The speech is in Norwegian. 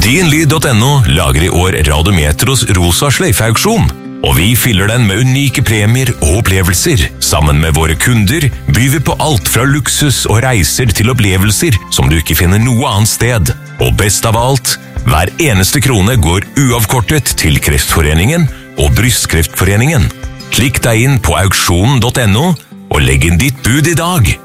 Dinlyd.no lager i år Radiometros rosa sløyfeauksjon, og vi fyller den med unike premier og opplevelser. Sammen med våre kunder byr vi på alt fra luksus og reiser til opplevelser som du ikke finner noe annet sted. Og best av alt, hver eneste krone går uavkortet til Kreftforeningen og Brystkreftforeningen. Klikk deg inn på auksjonen.no og legg inn ditt bud i dag.